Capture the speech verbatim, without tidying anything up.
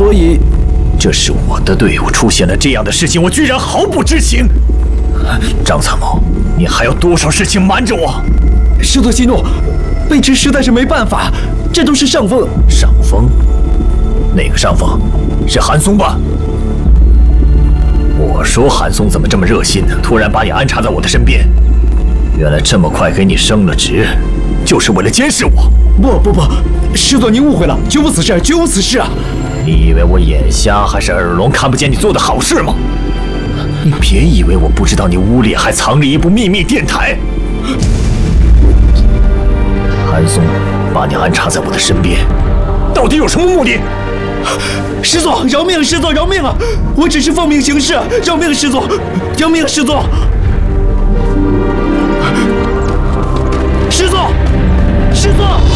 所以，这是我的队伍出现了这样的事情，我居然毫不知情。张参谋，你还有多少事情瞒着我？ 师座息怒，卑职实在是没办法，这都是上峰。 上峰？哪个上峰？是韩松吧？我说韩松怎么这么热心呢？突然把你安插在我的身边，原来这么快给你升了职，就是为了监视我。 不不不，师座您误会了，绝无此事，绝无此事啊！ 你以为我眼瞎还是耳聋，看不见你做的好事吗？你别以为我不知道你屋里还藏着一部秘密电台。韩松把你安插在我的身边，到底有什么目的？ 师座，饶命！师座，饶命啊！我只是奉命行事，饶命！师座，饶命！师座，师座，师座。